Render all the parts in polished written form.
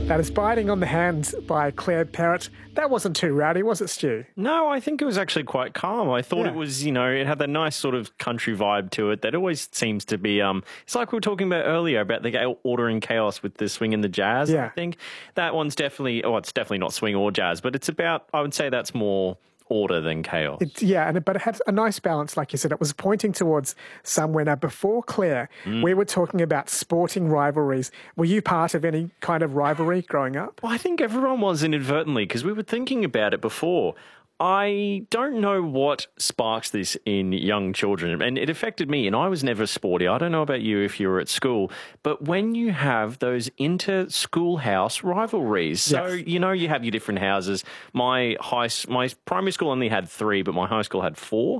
That is Biting on the Hand by Claire Perrott. That wasn't too rowdy, was it, Stu? No, I think it was actually quite calm. I thought it was, it had that nice sort of country vibe to it that always seems to be, it's like we were talking about earlier about the order and chaos with the swing and the jazz, I think. That one's definitely, it's definitely not swing or jazz, but it's about, I would say that's more order than chaos. But it had a nice balance, like you said. It was pointing towards somewhere. Now, before Claire, we were talking about sporting rivalries. Were you part of any kind of rivalry growing up? Well, I think everyone was inadvertently, because we were thinking about it before. I don't know what sparks this in young children, and it affected me, and I was never sporty. I don't know about you if you were at school, but when you have those inter-schoolhouse rivalries, so, you have your different houses. My primary school only had 3, but my high school had 4.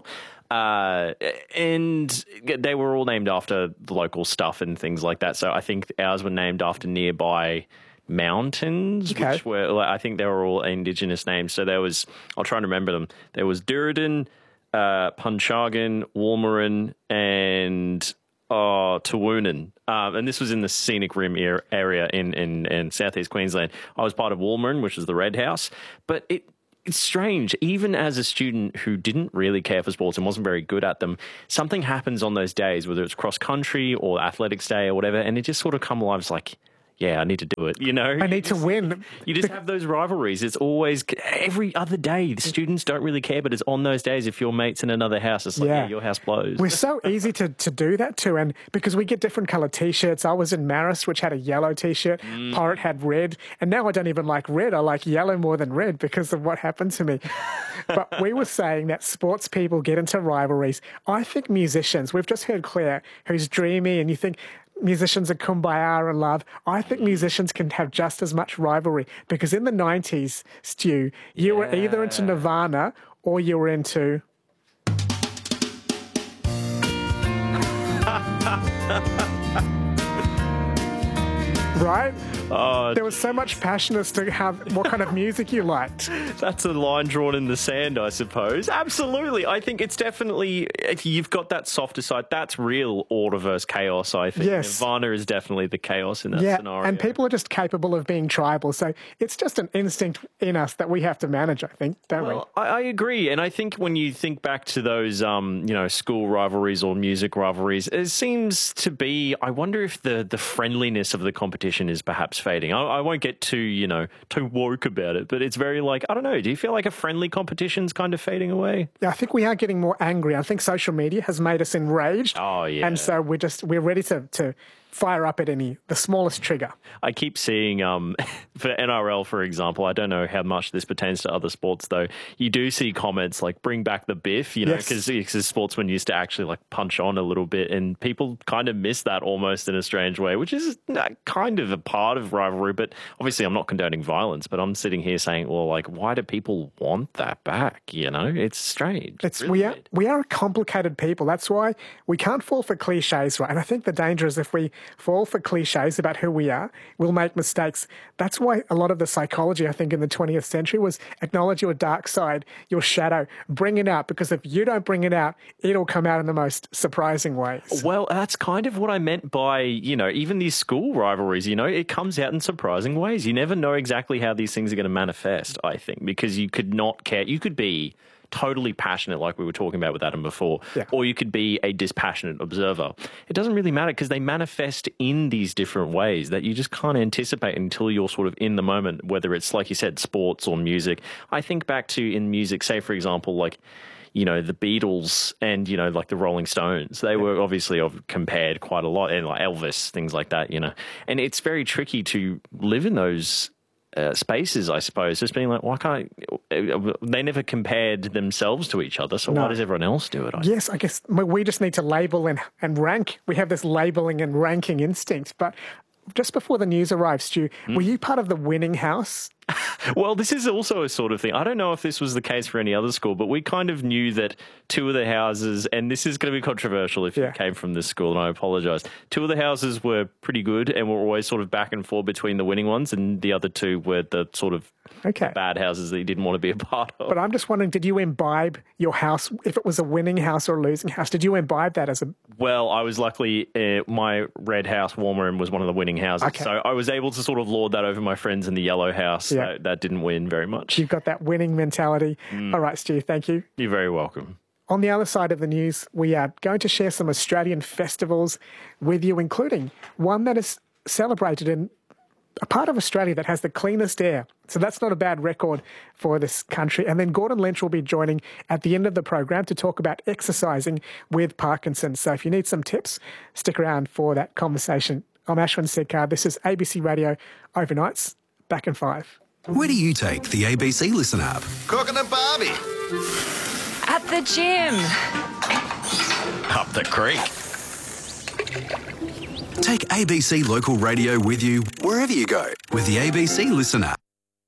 And they were all named after the local stuff and things like that, so I think ours were named after nearby mountains, which were, I think they were all Indigenous names. So there was, I'll try and remember them. There was Durridin, Punchagan, Walmerin, and Tawunan. And this was in the Scenic Rim area in southeast Queensland. I was part of Walmerin, which is the Red House. But it's strange, even as a student who didn't really care for sports and wasn't very good at them, something happens on those days, whether it's cross country or athletics day or whatever, and it just sort of come alive. It's like, yeah, I need to do it, I need to win. You just have those rivalries. It's always, every other day, the students don't really care, but it's on those days if your mate's in another house, it's like, your house blows. We're so easy to do that too, and because we get different coloured T-shirts. I was in Marist, which had a yellow T-shirt. Porritt had red, and now I don't even like red. I like yellow more than red because of what happened to me. But we were saying that sports people get into rivalries. I think musicians, we've just heard Claire, who's dreamy, and you think musicians are kumbaya and love. I think musicians can have just as much rivalry because in the 90s, Stu, you were either into Nirvana or you were into... Right? There was so much passion as to what kind of music you liked. That's a line drawn in the sand, I suppose. Absolutely. I think it's definitely, if you've got that softer side, that's real order versus chaos, I think. Yes. Nirvana is definitely the chaos in that scenario. And people are just capable of being tribal. So it's just an instinct in us that we have to manage, I think, don't we? I agree. And I think when you think back to those, school rivalries or music rivalries, it seems to be, I wonder if the friendliness of the competition is perhaps fading. I won't get too woke about it, but it's very like, I don't know, do you feel like a friendly competition's kind of fading away? Yeah, I think we are getting more angry. I think social media has made us enraged. Oh, yeah. And so we're ready to fire up at the smallest trigger. I keep seeing, for NRL, for example, I don't know how much this pertains to other sports, though, you do see comments like, bring back the biff, because sportsmen used to actually like punch on a little bit, and people kind of miss that almost in a strange way, which is kind of a part of rivalry. But obviously I'm not condoning violence, but I'm sitting here saying, well, like, why do people want that back? It's strange. We are a complicated people. That's why we can't fall for cliches, right? And I think the danger is if we fall for cliches about who we are, we'll make mistakes. That's why a lot of the psychology, I think, in the 20th century was acknowledge your dark side, your shadow, bring it out, because if you don't bring it out, it'll come out in the most surprising ways. Well, that's kind of what I meant by, even these school rivalries, it comes out in surprising ways. You never know exactly how these things are going to manifest, I think, because you could not care. You could be totally passionate, like we were talking about with Adam before, or you could be a dispassionate observer. It doesn't really matter because they manifest in these different ways that you just can't anticipate until you're sort of in the moment, whether it's, like you said, sports or music. I think back to in music, say, for example, like, the Beatles and, like the Rolling Stones, they were obviously compared quite a lot, and like Elvis, things like that, And it's very tricky to live in those spaces, I suppose, just being like, why can't they never compared themselves to each other, so why does everyone else do it? Yes, I guess we just need to label and rank. We have this labeling and ranking instinct. But just before the news arrived, Stu, were you part of the winning house Well, this is also a sort of thing. I don't know if this was the case for any other school, but we kind of knew that two of the houses, and this is going to be controversial if you came from this school, and I apologise. Two of the houses were pretty good and were always sort of back and forth between the winning ones, and the other two were the sort of bad houses that you didn't want to be a part of. But I'm just wondering, did you imbibe your house, if it was a winning house or a losing house, did you imbibe that as a... Well, I was luckily, my red house, Warmer, was one of the winning houses. Okay. So I was able to sort of lord that over my friends in the yellow house. Yeah. That didn't win very much. You've got that winning mentality. All right, Stu, thank you. You're very welcome. On the other side of the news, we are going to share some Australian festivals with you, including one that is celebrated in a part of Australia that has the cleanest air. So that's not a bad record for this country. And then Gordon Lynch will be joining at the end of the program to talk about exercising with Parkinson's. So if you need some tips, stick around for that conversation. I'm Ashwin Sedkar. This is ABC Radio Overnights. Back in 5. Where do you take the ABC Listen app? Cooking a barbie. At the gym. Up the creek. Take ABC Local Radio with you wherever you go with the ABC Listen app.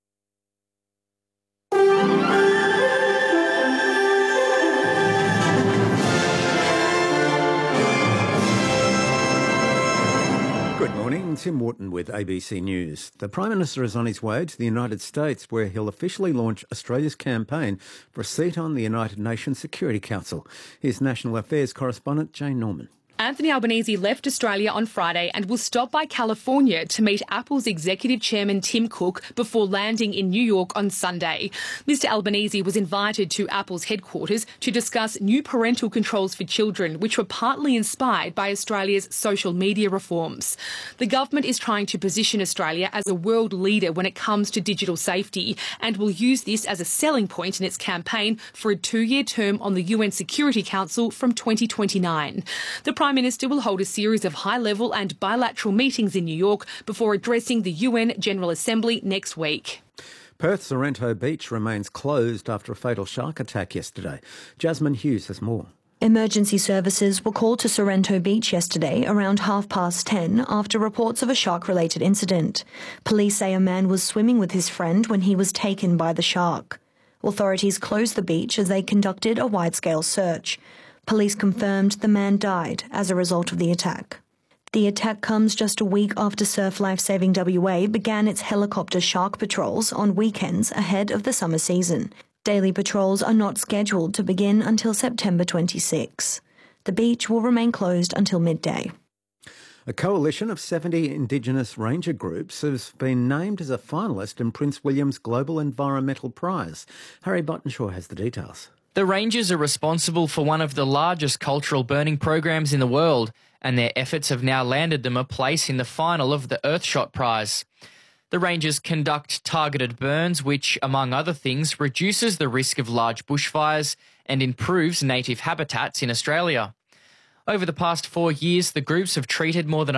Good morning, Tim Wharton with ABC News. The Prime Minister is on his way to the United States, where he'll officially launch Australia's campaign for a seat on the United Nations Security Council. Here's National Affairs correspondent Jane Norman. Anthony Albanese left Australia on Friday and will stop by California to meet Apple's executive chairman Tim Cook before landing in New York on Sunday. Mr Albanese was invited to Apple's headquarters to discuss new parental controls for children, which were partly inspired by Australia's social media reforms. The government is trying to position Australia as a world leader when it comes to digital safety and will use this as a selling point in its campaign for a 2-year term on the UN Security Council from 2029. The Prime Minister will hold a series of high-level and bilateral meetings in New York before addressing the UN General Assembly next week. Perth's Sorrento Beach remains closed after a fatal shark attack yesterday. Jasmine Hughes has more. Emergency services were called to Sorrento Beach yesterday around 10:30 after reports of a shark-related incident. Police say a man was swimming with his friend when he was taken by the shark. Authorities closed the beach as they conducted a wide-scale search. Police confirmed the man died as a result of the attack. The attack comes just a week after Surf Life Saving WA began its helicopter shark patrols on weekends ahead of the summer season. Daily patrols are not scheduled to begin until September 26. The beach will remain closed until midday. A coalition of 70 Indigenous ranger groups has been named as a finalist in Prince William's Global Environmental Prize. Harry Buttonshaw has the details. The Rangers are responsible for one of the largest cultural burning programs in the world, and their efforts have now landed them a place in the final of the Earthshot Prize. The Rangers conduct targeted burns, which, among other things, reduces the risk of large bushfires and improves native habitats in Australia. Over the past 4 years, the groups have treated more than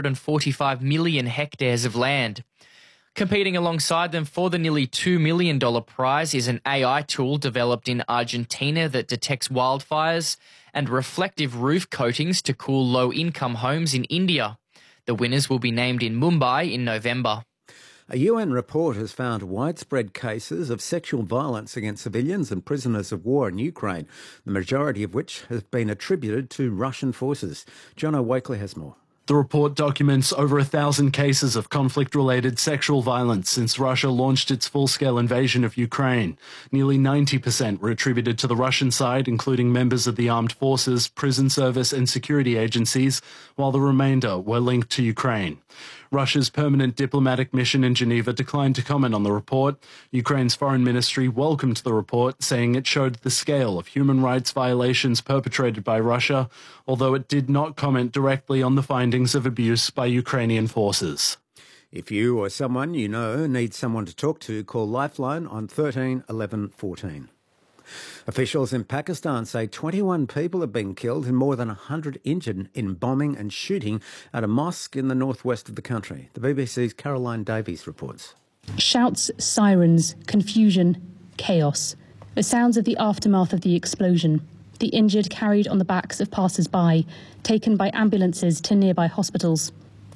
145 million hectares of land. Competing alongside them for the nearly $2 million prize is an AI tool developed in Argentina that detects wildfires and reflective roof coatings to cool low-income homes in India. The winners will be named in Mumbai in November. A UN report has found widespread cases of sexual violence against civilians and prisoners of war in Ukraine, the majority of which has been attributed to Russian forces. John O'Wakely has more. The report documents over 1,000 cases of conflict-related sexual violence since Russia launched its full-scale invasion of Ukraine. Nearly 90% were attributed to the Russian side, including members of the armed forces, prison service and security agencies, while the remainder were linked to Ukraine. Russia's permanent diplomatic mission in Geneva declined to comment on the report. Ukraine's foreign ministry welcomed the report, saying it showed the scale of human rights violations perpetrated by Russia, although it did not comment directly on the findings of abuse by Ukrainian forces. If you or someone you know needs someone to talk to, call Lifeline on 13 11 14. Officials in Pakistan say 21 people have been killed and more than 100 injured in bombing and shooting at a mosque in the northwest of the country. The BBC's Caroline Davies reports. Shouts, sirens, confusion, chaos. The sounds of the aftermath of the explosion. The injured carried on the backs of passers-by, taken by ambulances to nearby hospitals.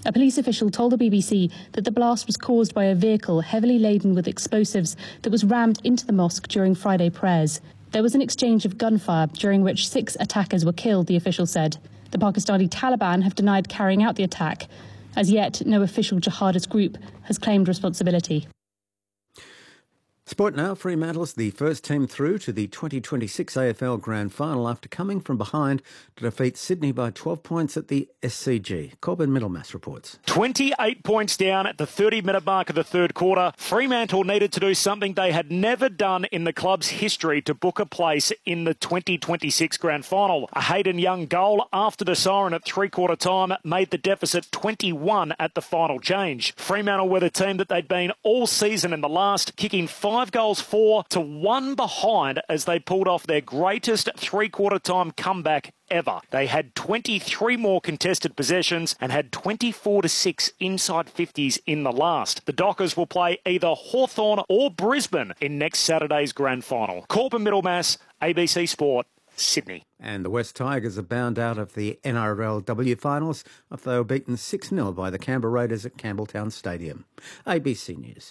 A police official told the BBC that the blast was caused by a vehicle heavily laden with explosives that was rammed into the mosque during Friday prayers. There was an exchange of gunfire, during which 6 attackers were killed, the official said. The Pakistani Taliban have denied carrying out the attack. As yet, no official jihadist group has claimed responsibility. Sport now. Fremantle's the first team through to the 2026 AFL Grand Final after coming from behind to defeat Sydney by 12 points at the SCG. Corbin Middlemass reports. 28 points down at the 30-minute mark of the third quarter. Fremantle needed to do something they had never done in the club's history to book a place in the 2026 Grand Final. A Hayden Young goal after the siren at three-quarter time made the deficit 21 at the final change. Fremantle were the team that they'd been all season in the last, kicking 5 goals 4-1 behind as they pulled off their greatest three-quarter time comeback ever. They had 23 more contested possessions and had 24-6 inside 50s in the last. The Dockers will play either Hawthorn or Brisbane in next Saturday's Grand Final. Corbin Middlemass, ABC Sport, Sydney. And the West Tigers are bound out of the NRLW finals after they were beaten 6-0 by the Canberra Raiders at Campbelltown Stadium. ABC News.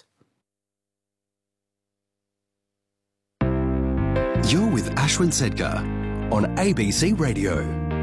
You're with Ashwin Sedkar on ABC Radio.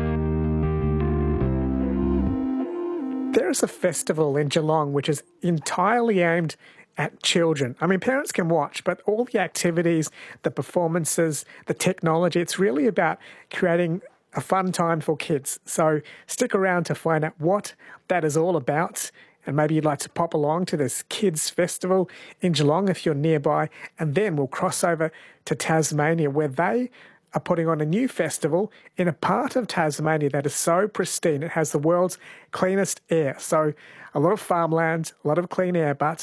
There is a festival in Geelong which is entirely aimed at children. I mean, parents can watch, but all the activities, the performances, the technology, it's really about creating a fun time for kids. So stick around to find out what that is all about. And maybe you'd like to pop along to this kids' festival in Geelong if you're nearby. And then we'll cross over to Tasmania, where they are putting on a new festival in a part of Tasmania that is so pristine. It has the world's cleanest air. So a lot of farmland, a lot of clean air, but